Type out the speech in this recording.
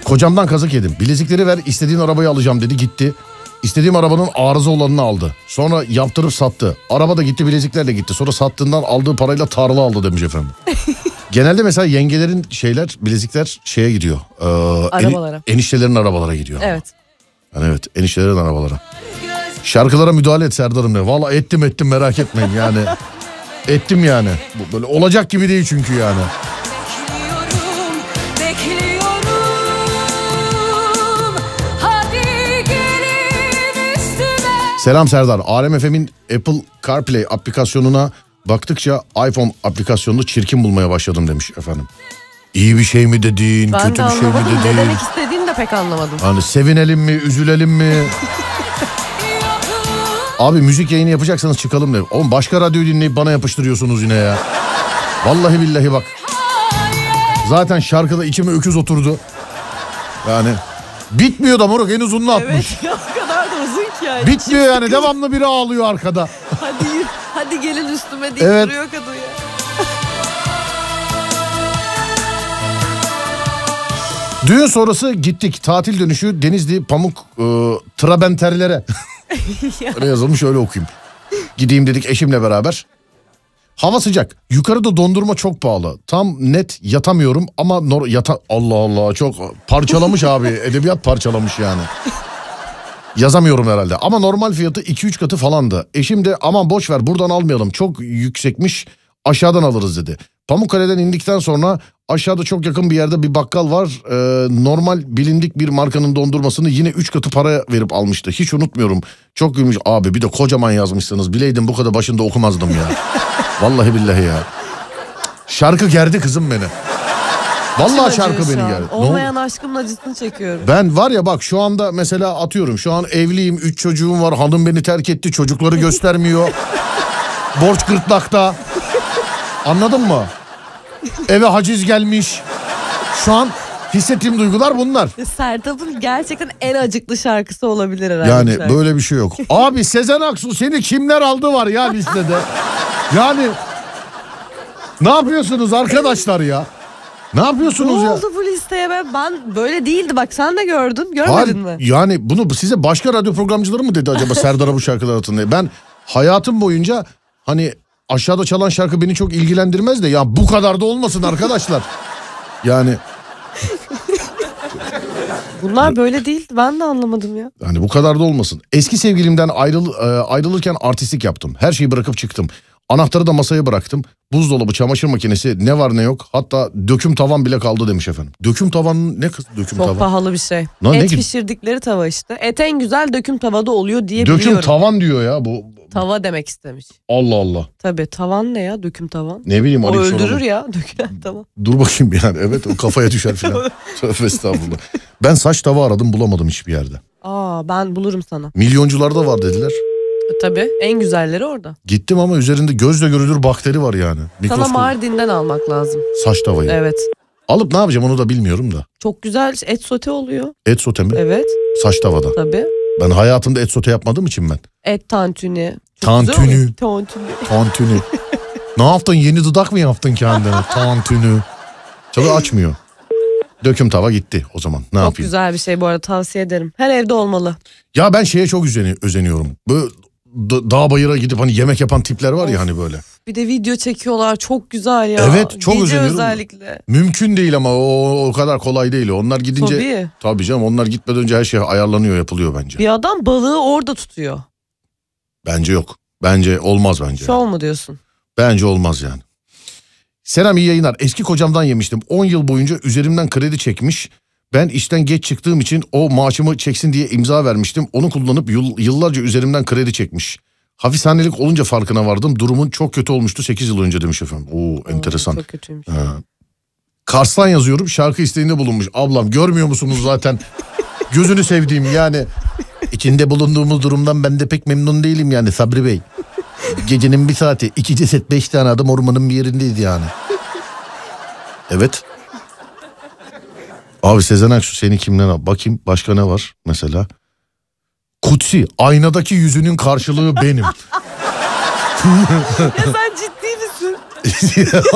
Kocamdan kazık yedim. Bilezikleri ver, istediğin arabayı alacağım dedi, gitti. İstediğim arabanın arıza olanını aldı. Sonra yaptırıp sattı. Araba da gitti, bileziklerle gitti. Sonra sattığından aldığı parayla tarla aldı demiş efendim. Genelde mesela yengelerin bilezikler şeye gidiyor. Arabalara. Eniştelerin arabalara gidiyor. Evet. Yani evet, eniştelerin arabalara. Şarkılara müdahale et Serdar'ım ne? Valla ettim merak etmeyin yani. Ettim yani. Bu böyle olacak gibi değil çünkü yani. Selam Serdar. Alem FM'in Apple CarPlay aplikasyonuna baktıkça iPhone aplikasyonunu çirkin bulmaya başladım demiş efendim. İyi bir şey mi dedin, ben kötü bir şey mi dedin? Ne demek istediğini de pek anlamadım. Hani sevinelim mi, üzülelim mi? Abi müzik yayını yapacaksanız çıkalım de. Oğlum başka radyoyu dinleyip bana yapıştırıyorsunuz yine ya. Vallahi billahi bak. Zaten şarkıda içime öküz oturdu. Yani bitmiyor da moruk, en uzununu atmış. Evet ya, o kadar da uzun ki yani. Bitmiyor yani, devamlı biri ağlıyor arkada. Hadi gelin üstüme deyip evet. Duruyor kadın ya. Düğün sonrası gittik. Tatil dönüşü Denizli Pamuk Trabenterlere. Öyle yazılmış, öyle okuyayım. Gideyim dedik eşimle beraber. Hava sıcak. Yukarıda dondurma çok pahalı. Tam net yatamıyorum ama Allah Allah, çok parçalamış abi. Edebiyat parçalamış yani. Yazamıyorum herhalde. Ama normal fiyatı 2-3 katı falandı. Eşim de aman boş ver buradan almayalım, çok yüksekmiş, aşağıdan alırız dedi. Pamukkale'den indikten sonra aşağıda çok yakın bir yerde bir bakkal var. Normal bilindik bir markanın dondurmasını yine 3 katı para verip almıştı. Hiç unutmuyorum. Çok gülmüş abi, bir de kocaman yazmışsınız. Bileydim bu kadar başında okumazdım ya. Vallahi billahi ya. Şarkı gerdi kızım beni. Vallahi şarkı beni gerdi. Olmayan aşkımın acısını çekiyorum. Ben var ya bak, şu anda mesela atıyorum, şu an evliyim, 3 çocuğum var, hanım beni terk etti, çocukları göstermiyor. Borç gırtlakta. Anladın mı? Eve haciz gelmiş. Şu an hissettiğim duygular bunlar. Serdap'ın gerçekten en acıklı şarkısı olabilir herhalde. Yani böyle bir şey yok. Abi Sezen Aksu seni kimler aldı var ya listede. Yani ne yapıyorsunuz arkadaşlar ya? Ne yapıyorsunuz ya? Ne oldu bu listeye be? Ben böyle değildi, bak sen de gördün. Görmedin mi? Yani bunu size başka radyo programcıları mı dedi acaba Serdar'a bu şarkılar atın diye? Ben hayatım boyunca hani aşağıda çalan şarkı beni çok ilgilendirmez de ya bu kadar da olmasın arkadaşlar. Yani bunlar böyle değildi, ben de anlamadım ya. Yani bu kadar da olmasın. Eski sevgilimden ayrılırken artistlik yaptım. Her şeyi bırakıp çıktım. Anahtarı da masaya bıraktım. Buzdolabı, çamaşır makinesi, ne var ne yok. Hatta döküm tavan bile kaldı demiş efendim. Döküm tavan ne kız, döküm tavan? Çok pahalı bir şey. Et pişirdikleri tava işte. Et en güzel döküm tavada oluyor diye biliyorum. Döküm tavan diyor ya bu. Tava demek istemiş. Allah Allah. Tabii tavan ne ya, döküm tavan? Ne bileyim. O öldürür ya dökülen tavan. Dur bakayım yani, evet o kafaya düşer falan. Tövbe estağfurullah. Ben saç tava aradım, bulamadım hiçbir yerde. Ben bulurum sana. Milyoncularda var dediler. Tabii en güzelleri orada. Gittim ama üzerinde gözle görülür bakteri var yani. Sana Mardin'den almak lazım. Saç tavayı. Evet. Alıp ne yapacağım onu da bilmiyorum da. Çok güzel et sote oluyor. Et sote mi? Evet. Saç tavada. Tabii. Ben hayatımda et sote yapmadığım için ben. Et tantuni. Tantuni. Tantuni. Ne yaptın, yeni dudak mı yaptın kendine? Tantuni. Çalı açmıyor. Döküm tava gitti o zaman. Ne yapayım? Çok güzel bir şey bu arada, tavsiye ederim. Her evde olmalı. Ya ben şeye çok özeniyorum. Böyle dağ bayıra gidip hani yemek yapan tipler var ya hani böyle. Bir de video çekiyorlar, çok güzel ya. Evet, çok özeniyorum. Özellikle. Mümkün değil ama o kadar kolay değil. Onlar gidince. Tabii canım, onlar gitmeden önce her şey ayarlanıyor, yapılıyor bence. Bir adam balığı orada tutuyor. Bence yok. Bence olmaz bence. Şov mu diyorsun? Bence olmaz yani. Selam, iyi yayınlar. Eski kocamdan yemiştim. 10 yıl boyunca üzerimden kredi çekmiş. Ben işten geç çıktığım için o maaşımı çeksin diye imza vermiştim. Onu kullanıp yıllarca üzerimden kredi çekmiş. Hapishanelik olunca farkına vardım. Durumun çok kötü olmuştu 8 yıl önce demiş efendim. Enteresan. Çok kötüymüş. Kars'tan yazıyorum, şarkı isteğinde bulunmuş. Ablam görmüyor musunuz zaten? Gözünü sevdiğim yani. İçinde bulunduğumuz durumdan ben de pek memnun değilim yani Sabri Bey. Gecenin bir saati, 2 ceset 5 tane adam ormanın bir yerindeyiz yani. Evet. Abi Sezen Aksu seni kimden al? Bakayım başka ne var mesela? Kutsi, aynadaki yüzünün karşılığı benim. Ya sen ciddi misin?